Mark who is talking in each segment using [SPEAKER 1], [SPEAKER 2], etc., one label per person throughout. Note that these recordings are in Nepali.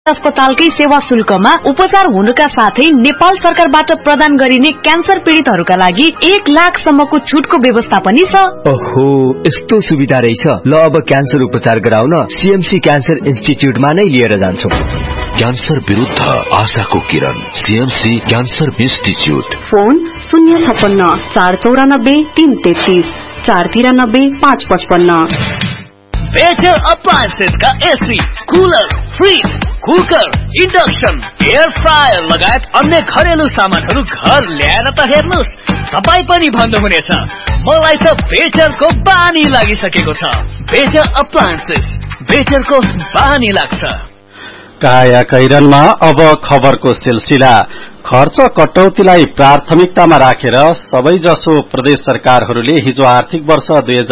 [SPEAKER 1] अस्पतालकै सेवा शुल्कमा उपचार हुनुका साथै नेपाल सरकारबाट प्रदान गरिने क्यान्सर पीडितहरूका लागि 1 लाख सम्मको छुटको व्यवस्था पनि छ।
[SPEAKER 2] ओहो, यस्तो सुविधा रहेछ। ल अब क्यान्सर उपचार गराउन सीएमसी क्यान्सर इन्स्टिट्युटमा नै लिएर जान्छु।
[SPEAKER 3] क्यान्सर विरुद्ध आशाको किरण, CMC cancer institute.
[SPEAKER 4] Phone 056 494 333 493 555।
[SPEAKER 5] Better appliances का AC, cooler, fridge, cooker, induction, air fryer लगायत अन्य घरेलु सामानहरू घर ल्याएर त हेर्नुस्, तपाई पनि भन्नुहुनेछ मलाई त बेटरको बानी लागिसकेको छ। बेटर अप्लायन्सेस, बेटरको बानी लाग्छ।
[SPEAKER 6] काया कैरनमा अब खबरको सिलसिला। खर्च कटौतीलाई प्राथमिकतामा राखेर सबैजसो प्रदेश सरकारहरूले हिजो आर्थिक वर्ष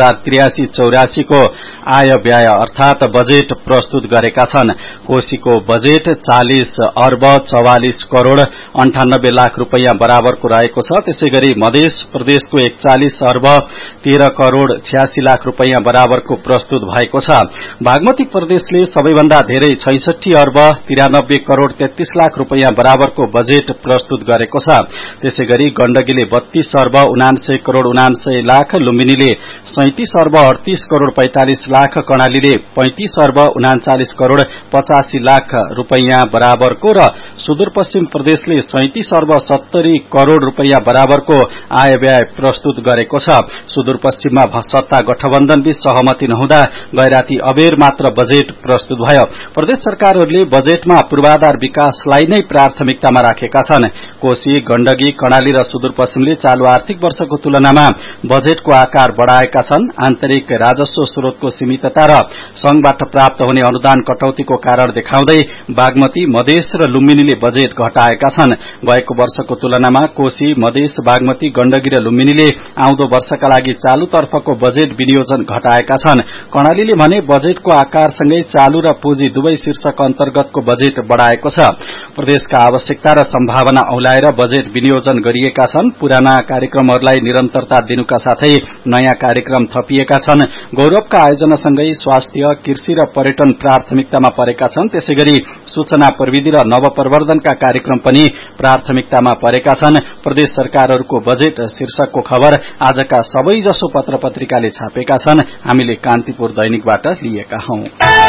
[SPEAKER 6] 2083-84 को आय व्यय अर्थात बजेट प्रस्तुत गरेका छन्। कोशीको बजेट 40 अर्ब 44 करोड़ 98 लाख रुपैयाँ बराबरको रहेको छ। त्यसैगरी मध्य प्रदेशको 41 अर्ब 13 करोड़ 86 लाख रुपैयाँ बराबरको प्रस्तुत भएको छ। बागमती प्रदेशले सबैभन्दा धेरै 66 अर्ब 93 करोड़ 33 लाख रुपैयाँ बराबरको बजेट प्रस्तुत गरेको छ। त्यसैगरी गण्डकीले 32 अर्ब 79 करोड़ 79 लाख, लुम्बिनीले 37 अर्ब 38 करोड़ 45 लाख, कर्णालीले 35 अर्ब 39 करोड़ 85 लाख रुपैयाँ बराबरको र सुदूरपश्चिम प्रदेशले 37 अर्ब 70 करोड़ रुपैयाँ बराबरको आय व्यय प्रस्तुत गरेको छ। सुदूरपश्चिममा सत्ता गठबन्धन बीच सहमति नहुँदा गैराती अबेर मात्र बजेट प्रस्तुत भयो। प्रदेश सरकारहरूले बजेटमा पूर्वाधार विकासलाई नै प्राथमिकतामा राखेका छन्। कोशी, गण्डकी, कर्णाली र सुदूरपश्चिमले चालू आर्थिक वर्षको तुलनामा बजेटको आकार बढ़ाएका छन्। आन्तरिक राजस्व स्रोतको सीमितता र संघबाट प्राप्त हुने अनुदान कटौतीको कारण देखाउँदै बागमती, मधेस र लुम्बिनीले बजेट घटाएका छन्। गएको वर्षको तुलनामा कोशी, मधेस, बागमती, गण्डकी र लुम्बिनीले आउँदो वर्षका लागि चालूतर्फको बजेट विनियोजन घटाएका छन्। कर्णालीले भने बजेटको आकारसँगै चालू र पुँजी दुवै शीर्षक अन्तर्गतको बजेट बढ़ाएको छ। प्रदेशका आवश्यकता र सम्भावना औलाएर बजेट विनियोजन गरिएका छन्। पुराना कार्यक्रमहरूलाई निरन्तरता दिनुका साथै नयाँ कार्यक्रम थपिएका छन्। गौरवका आयोजनासँगै स्वास्थ्य, कृषि र पर्यटन प्राथमिकतामा परेका छन्। त्यसैगरी सूचना प्रविधि र नवप्रवर्धनका कार्यक्रम पनि प्राथमिकतामा परेका छन्। प्रदेश सरकारहरूको बजेट शीर्षकको खबर आजका सबैजसो पत्र पत्रिकाले छापेका छन्। हामीले कान्तिपुर दैनिकबाट लिएका हौं।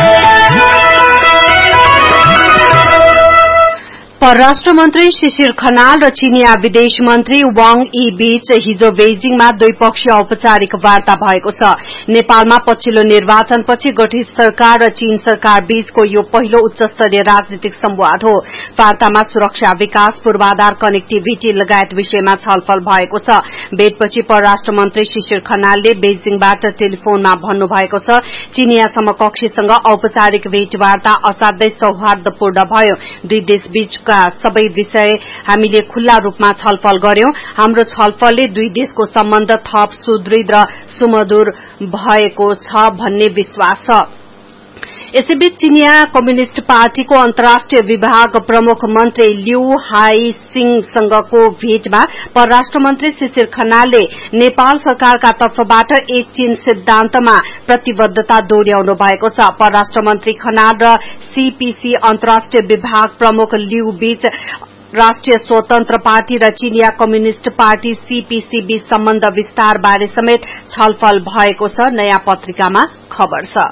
[SPEAKER 4] परराष्ट्र मन्त्री शिशिर खनाल र चीनिया विदेश मन्त्री वाङ यी बीच हिजो बेजिङमा द्विपक्षीय औपचारिक वार्ता भएको छ। नेपालमा पछिल्लो निर्वाचनपछि गठित सरकार र चीन सरकार बीचको यो पहिलो उच्चस्तरीय राजनीतिक संवाद हो। वार्तामा सुरक्षा, विकास, पूर्वाधार, कनेक्टिभिटी लगायत विषयमा छलफल भएको छ। भेटपछि परराष्ट्र मन्त्री शिशिर खनालले बेजिङबाट टेलिफोनमा भन्नुभएको छ, चीनिया समकक्षीसँग औपचारिक भेटवार्ता असाध्यै सौहार्दपूर्ण भयो। दुई देश बीच सबै विषय हामीले खुल्ला रूपमा छलफल गर्यौं। हाम्रो छलफलले दुई देशको सम्बन्ध थप सुदृढ र सुमधुर भएको छ भन्ने विश्वास छ। यसैबीच चीनिया कम्युनिष्ट पार्टीको अन्तर्राष्ट्रिय विभाग प्रमुख मन्त्री लिउ हाइसिङसँगको भेटमा परराष्ट्र मन्त्री शिशिर खनालले नेपाल सरकारका तर्फबाट एक चीन सिद्धान्तमा प्रतिबद्धता दोहोर्याउनु भएको छ। परराष्ट्र मन्त्री खनाल र सीपीसी अन्तर्राष्ट्रिय विभाग प्रमुख लिउ बीच राष्ट्रिय स्वतन्त्र पार्टी र चीनिया कम्युनिष्ट पार्टी सीपीसी बीच सम्बन्ध विस्तार बारे समेत छलफल भएको छ। नयाँ पत्रिकामा खबर छ।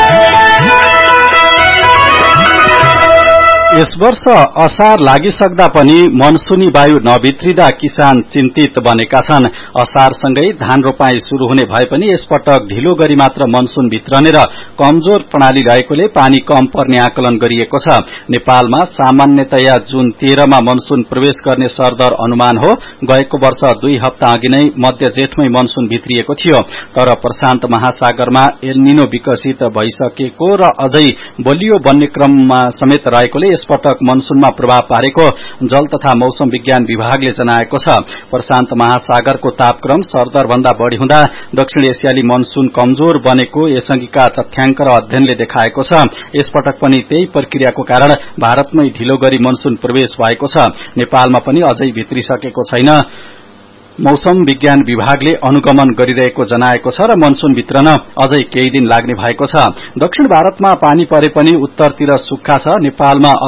[SPEAKER 6] यस वर्ष असार लागिसक्दा पनि मनसुनी वायु नभित्रिँदा किसान चिन्तित बनेका छन्। असारसँगै धान रोपाई शुरू हुने भए पनि यसपटक ढिलो गरी मात्र मनसुन भित्रने र कमजोर प्रणाली रहेकोले पानी कम पर्ने आकलन गरिएको छ। नेपालमा सामान्यतया जुन 13 मा मनसुन प्रवेश गर्ने सरदर अनुमान हो। गएको वर्ष 2 हप्ता अघि नै मध्य जेठमै मनसुन भित्रिएको थियो। तर प्रशान्त महासागरमा एल निनो विकसित भइसकेको र अझै बलियो बन्ने क्रममा समेत रहेकोले यसपटक मनसुनमा प्रभाव पारेको जल तथा मौसम विज्ञान विभागले जनाएको छ। प्रशान्त महासागरको तापक्रम सरदर भन्दा बढ़ी हुँदा दक्षिण एसियाली मनसुन कमजोर बनेको यसअघिका तथ्याङ्क र अध्ययनले देखाएको छ। यसपटक पनि त्यही प्रक्रियाको कारण भारतमै ढिलो गरी मनसुन प्रवेश भएको छ। नेपालमा पनि अझै भित्रिसकेको छैन। मौसम विज्ञान विभागले अनुगमन गरिरहेको जनाएको छ र मनसून भित्रन अझै केही दिन लाग्ने भएको छ। दक्षिण भारतमा पानी परे पनि उत्तरतिर सुक्खा छ। नेपालमा